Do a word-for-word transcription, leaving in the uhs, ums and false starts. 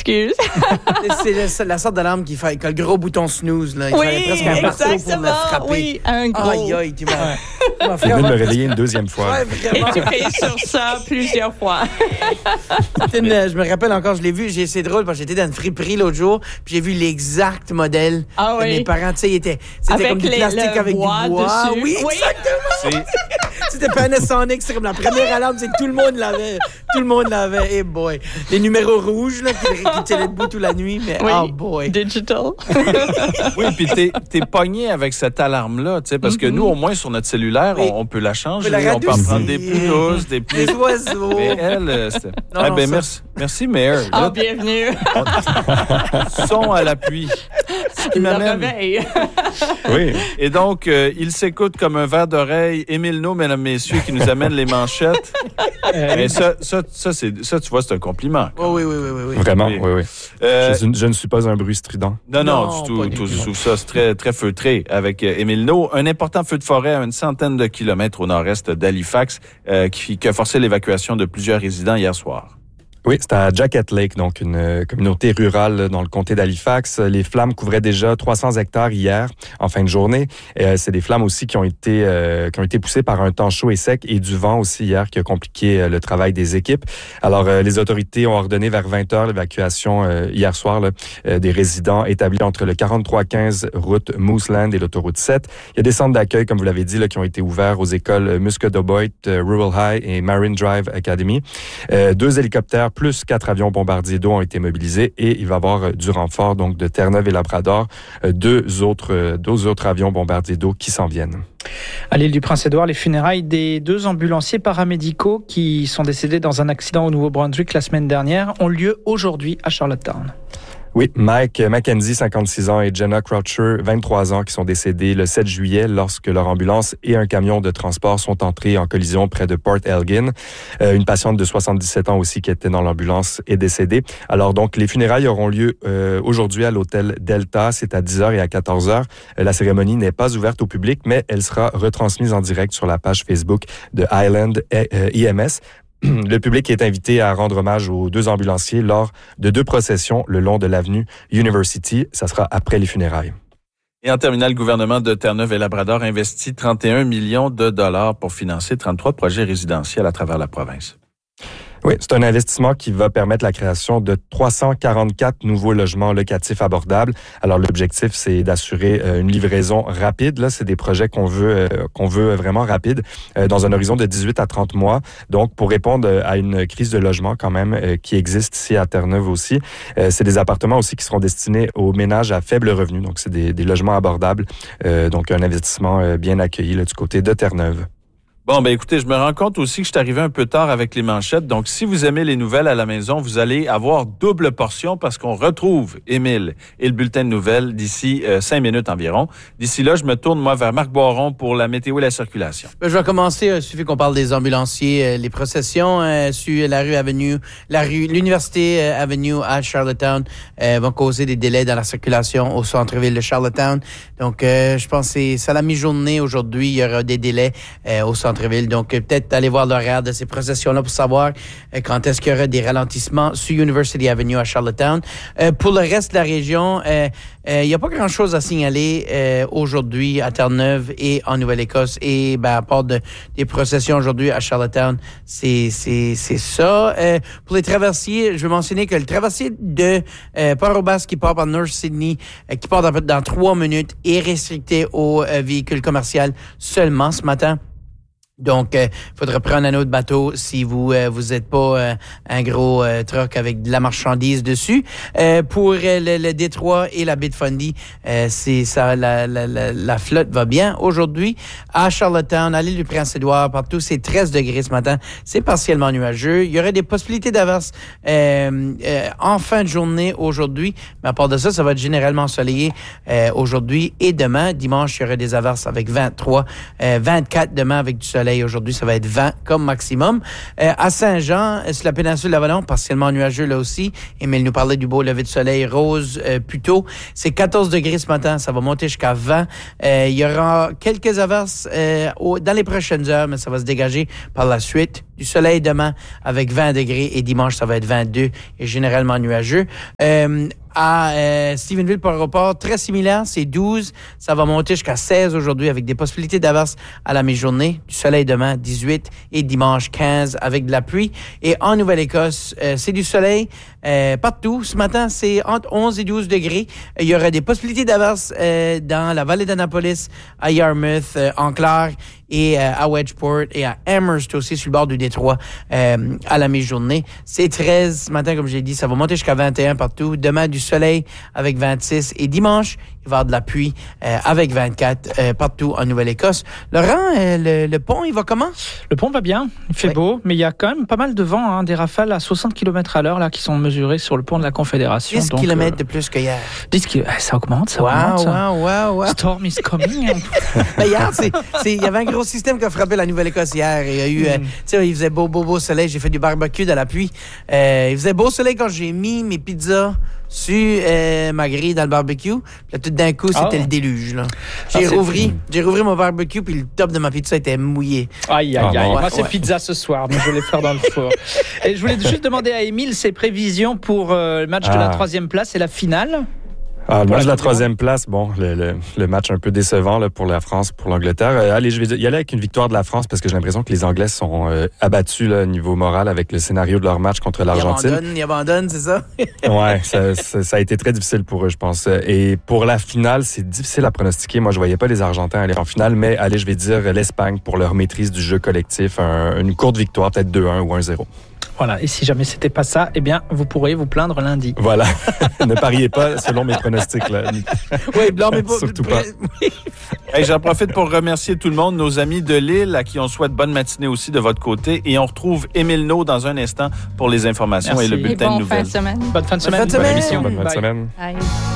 Excuse. c'est, c'est la sorte d'alarme qui fait que le gros bouton snooze. Là. Il oui, fallait presque un marteau pour me frapper. Oui, un gros. Aïe, aïe, tu m'as... Tu viens de me réveiller une deuxième fois. Ouais, Et tu payes sur ça plusieurs fois. Une, je me rappelle encore, je l'ai vu, j'ai, c'est drôle parce que j'étais dans une friperie l'autre jour, puis j'ai vu l'exact modèle ah, de oui. mes parents. Tu sais, c'était, c'était avec comme du les, plastique avec bois du bois. Dessus. Oui, oui, exactement. C'était Panasonic, c'était comme la première alarme, c'est que tout le monde l'avait. Tout le monde l'avait. Hey boy. Les numéros rouges là, qui, qui tiennent debout toute la nuit, mais oui. oh boy. Digital. Oui, puis t'es, t'es pogné avec cette alarme-là, tu sais, parce que mm-hmm. nous, au moins, sur notre cellulaire, oui. on, on peut la changer. On peut, la on peut en prendre des plus douces, des plus... Des oiseaux. Mais elle, c'était... Non, ah, non, ben, ça... merci, merci, Mayor. Ah, oh, bienvenue. Son à l'appui. Ce qui m'amène... Oui. Et donc, euh, il s'écoute comme un verre d'oreille. Émile No, mesdames, messieurs, qui nous amène les manchettes. Et ça, ça, ça, c'est, ça, tu vois, c'est un compliment. Oh, oui, oui, oui, oui, oui. Vraiment, oui, oui, oui. Euh, je, je ne suis pas un bruit strident. Non, non, non du tout. du tout, tout. tout ça, c'est très, très feutré avec euh, Émile No. Un important feu de forêt à une centaine de kilomètres au nord-est d'Halifax euh, qui, qui a forcé l'évacuation de plusieurs résidents hier soir. Oui, c'était à Jacket Lake, donc une euh, communauté rurale dans le comté d'Halifax. Les flammes couvraient déjà trois cents hectares hier, en fin de journée. Et, euh, c'est des flammes aussi qui ont été euh, qui ont été poussées par un temps chaud et sec et du vent aussi hier qui a compliqué euh, le travail des équipes. Alors, euh, les autorités ont ordonné vers vingt heures l'évacuation euh, hier soir là, euh, des résidents établis entre le quarante-trois quinze route Mooseland et l'autoroute sept. Il y a des centres d'accueil, comme vous l'avez dit, là, qui ont été ouverts aux écoles Muscoda-Boyd, euh, Rural High et Marine Drive Academy. Euh, deux hélicoptères plus quatre avions bombardiers d'eau ont été mobilisés et il va y avoir du renfort donc de Terre-Neuve et Labrador, deux autres, deux autres avions bombardiers d'eau qui s'en viennent. À l'île du Prince-Édouard, les funérailles des deux ambulanciers paramédicaux qui sont décédés dans un accident au Nouveau-Brunswick la semaine dernière ont lieu aujourd'hui à Charlottetown. Oui, Mike Mackenzie, cinquante-six ans, et Jenna Croucher, vingt-trois ans, qui sont décédés le sept juillet lorsque leur ambulance et un camion de transport sont entrés en collision près de Port Elgin. Euh, une patiente de soixante-dix-sept ans aussi qui était dans l'ambulance est décédée. Alors donc, les funérailles auront lieu euh, aujourd'hui à l'hôtel Delta. C'est à dix heures et à quatorze heures. Euh, la cérémonie n'est pas ouverte au public, mais elle sera retransmise en direct sur la page Facebook de Highland E M S. Le public est invité à rendre hommage aux deux ambulanciers lors de deux processions le long de l'avenue University. Ça sera après les funérailles. Et en terminant, le gouvernement de Terre-Neuve et Labrador investit trente et un millions de dollars pour financer trente-trois projets résidentiels à travers la province. Oui, c'est un investissement qui va permettre la création de trois cent quarante-quatre nouveaux logements locatifs abordables. Alors, l'objectif, c'est d'assurer euh, une livraison rapide. Là, c'est des projets qu'on veut euh, qu'on veut vraiment rapides, euh, dans un horizon de dix-huit à trente mois. Donc, pour répondre à une crise de logement quand même euh, qui existe ici à Terre-Neuve aussi, euh, c'est des appartements aussi qui seront destinés aux ménages à faible revenu. Donc, c'est des, des logements abordables. Euh, donc, un investissement euh, bien accueilli là, du côté de Terre-Neuve. Bon, ben écoutez, je me rends compte aussi que je suis arrivé un peu tard avec les manchettes. Donc, si vous aimez les nouvelles à la maison, vous allez avoir double portion parce qu'on retrouve Émile et le bulletin de nouvelles d'ici euh, cinq minutes environ. D'ici là, je me tourne, moi, vers Marc Boiron pour la météo et la circulation. Ben, je vais commencer. Il suffit qu'on parle des ambulanciers. Euh, les processions euh, sur la rue Avenue, la rue, l'Université euh, Avenue à Charlottetown euh, vont causer des délais dans la circulation au centre-ville de Charlottetown. Donc, euh, je pense que c'est, c'est à la mi-journée aujourd'hui. Il y aura des délais euh, au centre ville. Donc, peut-être aller voir l'horaire de ces processions-là pour savoir euh, quand est-ce qu'il y aura des ralentissements sur University Avenue à Charlottetown. Euh, pour le reste de la région, euh, euh, il n'y a pas grand-chose à signaler euh, aujourd'hui à Terre-Neuve et en Nouvelle-Écosse. Et ben, à part de, des processions aujourd'hui à Charlottetown, c'est, c'est, c'est ça. Euh, pour les traversiers, je veux mentionner que le traversier de euh, Port-au-Basque qui part par North Sydney, euh, qui part dans, dans trois minutes, est restricté aux euh, véhicules commerciaux seulement ce matin. Donc, il euh, faudra prendre un autre bateau si vous euh, vous êtes pas euh, un gros euh, truck avec de la marchandise dessus. Euh, pour euh, le, le Détroit et la baie de Fundy, euh, c'est ça, la, la, la, la flotte va bien aujourd'hui. À Charlottetown, à l'île du Prince-Édouard, partout, c'est treize degrés ce matin. C'est partiellement nuageux. Il y aurait des possibilités d'averses euh, euh, en fin de journée aujourd'hui. Mais à part de ça, ça va être généralement ensoleillé euh, aujourd'hui et demain. Dimanche, il y aurait des averses avec vingt-trois, euh, vingt-quatre demain avec du soleil. Aujourd'hui, ça va être vingt comme maximum. Euh, à Saint-Jean, sur la péninsule d'Avalon, partiellement nuageux là aussi. Émile nous parlait du beau lever de soleil rose euh, plus tôt. C'est quatorze degrés ce matin. Ça va monter jusqu'à vingt. Euh, il y aura quelques averses euh, au, dans les prochaines heures, mais ça va se dégager par la suite. Du soleil demain avec vingt degrés et dimanche, ça va être vingt-deux et généralement nuageux. Euh, À euh, Stephenville, pour l'aéroport, très similaire, c'est douze. Ça va monter jusqu'à seize aujourd'hui avec des possibilités d'averse à la mi-journée. Du soleil demain, dix-huit et dimanche, quinze avec de la pluie. Et en Nouvelle-Écosse, euh, c'est du soleil euh, partout. Ce matin, c'est entre onze et douze degrés. Il y aura des possibilités d'averse euh, dans la vallée d'Annapolis, à Yarmouth, euh, en Clare et euh, à Wedgeport et à Amherst aussi sur le bord du détroit euh, à la mi-journée. C'est treize ce matin, comme j'ai dit. Ça va monter jusqu'à vingt et un partout. Demain, du soleil avec vingt-six et dimanche, il va y avoir de la pluie euh, avec vingt-quatre euh, partout en Nouvelle-Écosse. Laurent, euh, le, le pont, il va comment? Le pont va bien, il fait oui. beau, mais il y a quand même pas mal de vent, hein, des rafales à soixante kilomètres à l'heure là, qui sont mesurées sur le pont de la Confédération. dix kilomètres euh, de plus que hier. dix kilomètres, ça augmente, ça wow, augmente. Ça. Wow, wow, wow. Storm is coming. Ben hier, c'est, c'est, il y avait un gros système qui a frappé la Nouvelle-Écosse hier. Il y a eu, mm. euh, tu sais, il faisait beau, beau, beau soleil. J'ai fait du barbecue dans la pluie. Euh, il faisait beau soleil quand j'ai mis mes pizzas sur euh, ma grille dans le barbecue. Puis là, tout d'un coup, c'était oh. le déluge. Là. J'ai, ah, rouvri, j'ai rouvri mon barbecue, puis le top de ma pizza était mouillé. Aïe, aïe, aïe. Ah, bon. Moi, ouais, c'est ouais. pizza ce soir, donc je vais les faire dans le four. Et je voulais juste demander à Émile ses prévisions pour euh, le match ah. de la troisième place et la finale. Ah, le match de la troisième place, bon, le, le, le match un peu décevant là, pour la France, pour l'Angleterre. Euh, allez, je vais y aller avec une victoire de la France parce que j'ai l'impression que les Anglais sont euh, abattus là, au niveau moral avec le scénario de leur match contre l'Argentine. Ils abandonnent, ils abandonnent, c'est ça? Ouais, ça, ça, ça a été très difficile pour eux, je pense. Et pour la finale, c'est difficile à pronostiquer. Moi, je voyais pas les Argentins aller en finale, mais allez, je vais dire l'Espagne pour leur maîtrise du jeu collectif. Un, une courte victoire, peut-être deux un ou un zéro. Voilà, et si jamais c'était pas ça, eh bien, vous pourriez vous plaindre lundi. Voilà, ne pariez pas selon mes pronostics. Là. Oui, blanc, mais pas... Surtout pas. Hey, j'en profite pour remercier tout le monde, nos amis de Lille, à qui on souhaite bonne matinée aussi de votre côté. Et on retrouve Émile Naud dans un instant pour les informations. Merci. Et le bulletin et bon de nouvelles. Fin de semaine. Bonne fin de semaine. Bonne fin de semaine. Bonne, bonne fin de semaine. Bye.